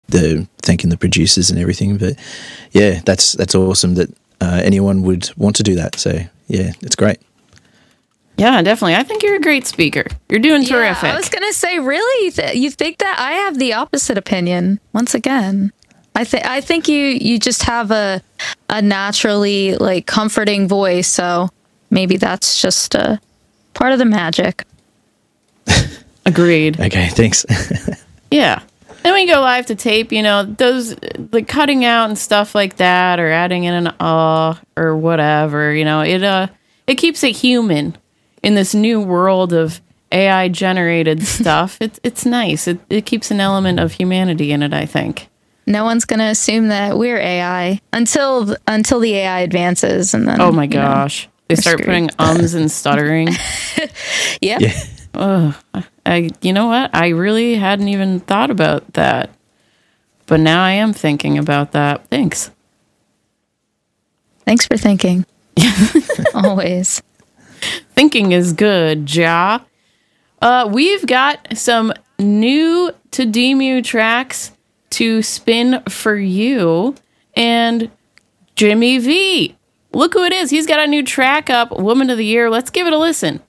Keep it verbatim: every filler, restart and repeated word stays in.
the thanking the producers and everything. But yeah, that's that's awesome that uh, anyone would want to do that. So yeah, it's great. Yeah, definitely. I think you're a great speaker. You're doing terrific. Yeah, I was going to say, really? You, th- you think that? I have the opposite opinion. Once again, I think I think you you just have a a naturally like comforting voice. So maybe that's just a part of the magic. Agreed. Okay, thanks. Yeah. Then we go live to tape, you know, those, like cutting out and stuff like that, or adding in an uh or whatever, you know, it uh it keeps it human in this new world of A I generated stuff. It's it's nice. It it keeps an element of humanity in it, I think. No one's going to assume that we're A I until until the A I advances, and then oh my gosh, know, they start screwed. Putting ums and stuttering. Yep. Yeah. Oh, I you know what? I really hadn't even thought about that, but now I am thinking about that. Thanks. Thanks for thinking. Always. Thinking is good, Ja. Uh, we've got some new to Demu tracks to spin for you, and Jimmy V. Look who it is. He's got a new track up, Woman of the Year. Let's give it a listen.